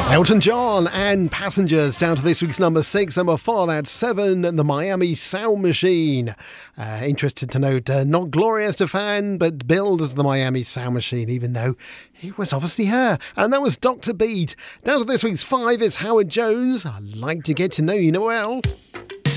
Elton John and Passengers down to this week's number 6. Number 4, that's 7, the Miami Sound Machine. Interested to note, not Gloria Estefan, but billed as the Miami Sound Machine, even though it was obviously her. And that was Dr. Beat. Down to this week's 5 is Howard Jones. I'd like to get to know you well.